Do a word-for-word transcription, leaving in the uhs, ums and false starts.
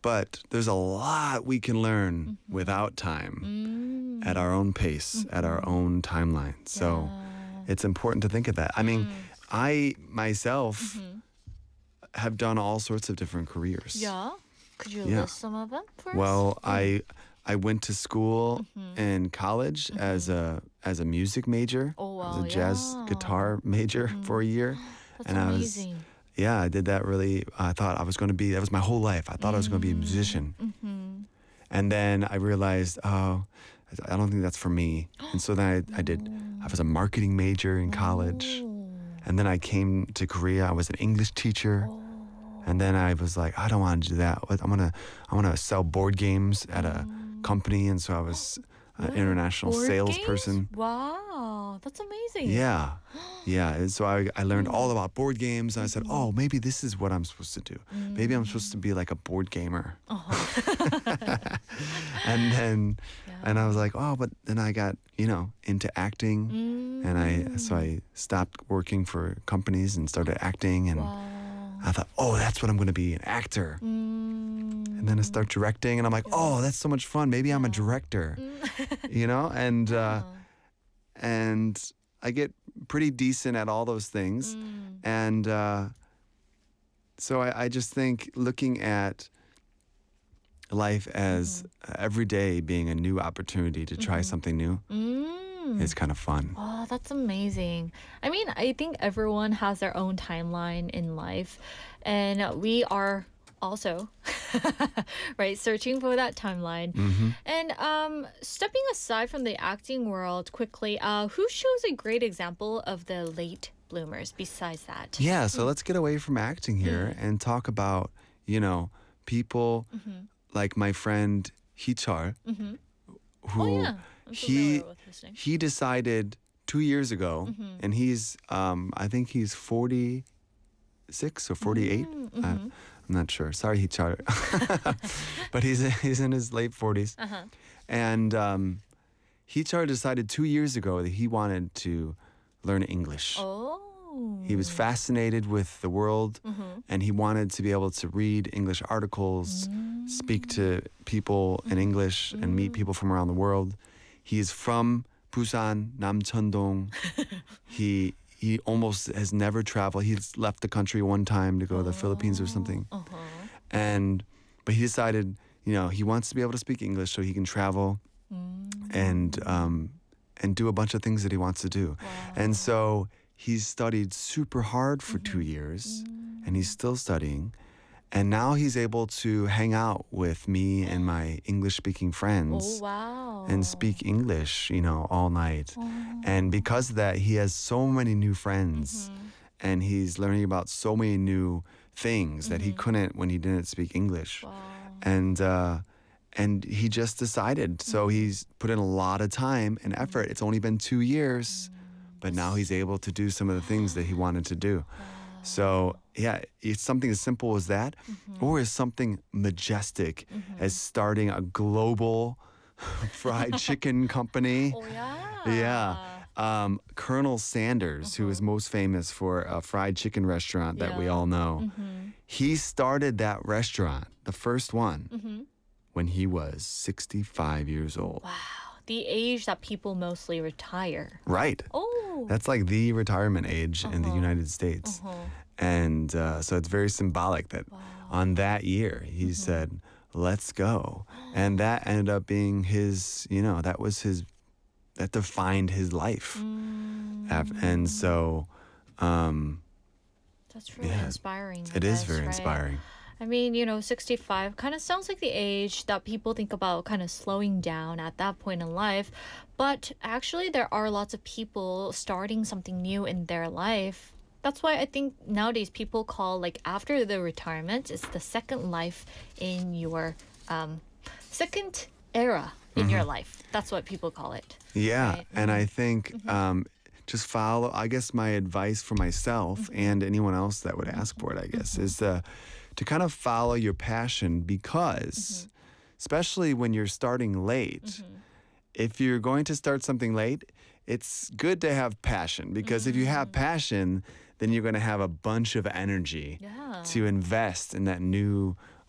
But there's a lot we can learn mm-hmm. without time mm. at our own pace, mm-hmm. at our own timeline. So Yeah. it's important to think of that. I mean, Mm. I myself Mm-hmm. have done all sorts of different careers. Yeah. Could you Yeah. list some of them for us? Well, I I went to school Mhm. in college as a as a music major. Oh, I was wow, a jazz yeah. guitar major Mhm. for a year. That's and I was amazing. yeah, I did that really. I thought I was going to be, that was my whole life. I thought I was going to be a musician. Mm-hmm. And then I realized, oh, I don't think that's for me. And so then I, I did, I was a marketing major in college. Oh. And then I came to Korea. I was an English teacher. Oh. And then I was like, I don't want to do that. I'm going to, I want to sell board games at a company. And so I was an What? international Board salesperson. games? Wow, that's amazing. Yeah. Yeah. And so I, I learned all about board games. And I said, oh, maybe this is what I'm supposed to do. Maybe I'm supposed to be like a board gamer. Uh-huh. And then, Yeah. and I was like, oh, but then I got, you know, into acting. Mm. And I, so I stopped working for companies and started acting. And Wow. I thought, oh, that's what I'm going to be, an actor. Mm. And then I start directing and I'm like, oh, that's so much fun. Maybe I'm a director, you know? And, uh, and I get pretty decent at all those things. Mm. And uh, so I, I just think looking at life as uh, every day being a new opportunity to try something new Mm. is kind of fun. Oh, that's amazing. I mean, I think everyone has their own timeline in life, and we are also right searching for that timeline. Mm-hmm. And um, stepping aside from the acting world quickly, uh, who shows a great example of the late bloomers besides that? Yeah, so let's get away from acting here and talk about, you know, people like my friend Hichar, Mm-hmm. who Oh yeah, I'm he familiar with his name. he decided two years ago, and he's um, I think he's forty-six or forty-eight. Mm-hmm. Uh, I'm not sure. Sorry, Hichar, but he's he's in his late forties, Uh-huh. and um, Hichar decided two years ago that he wanted to learn English. Oh. He was fascinated with the world, Mhm. and he wanted to be able to read English articles, speak to people in English, and meet people from around the world. He is from Busan, Namcheondong. he he almost has never traveled. He's left the country one time to go to the Philippines or something, Uh-huh. and but he decided, you know, he wants to be able to speak English so he can travel and um, and do a bunch of things that he wants to do. And so he's studied super hard for two years, and he's still studying. And now he's able to hang out with me and my English-speaking friends Oh wow. and speak English, you know, all night. And because of that, he has so many new friends, and he's learning about so many new things that he couldn't when he didn't speak English. Wow. And uh, and he just decided. So he's put in a lot of time and effort. It's only been two years, but now he's able to do some of the things that he wanted to do. So yeah, it's something as simple as that, or as something majestic as starting a global fried chicken company. Oh yeah. Yeah. Um, Colonel Sanders, who is most famous for a fried chicken restaurant that we Yeah. all know, he started that restaurant, the first one, when he was sixty-five years old. Wow. The age that people mostly retire. Right. Oh. That's like the retirement age in the United States. And uh, so it's very symbolic that on that year, he said, let's go. And that ended up being his, you know, that was his, that defined his life. Af- And so, um, That's really yeah, inspiring. I it is guess, very right? inspiring. I mean, you know, sixty-five kind of sounds like the age that people think about kind of slowing down at that point in life. But actually, there are lots of people starting something new in their life. That's why I think nowadays people call, like, after the retirement, it's the second life in your um, second era in your life. That's what people call it. Yeah, Right. and I think um, just follow. I guess my advice for myself and anyone else that would ask for it, I guess, is uh, to kind of follow your passion because, especially when you're starting late, if you're going to start something late, it's good to have passion because if you have passion, then you're going to have a bunch of energy Yeah. to invest in that new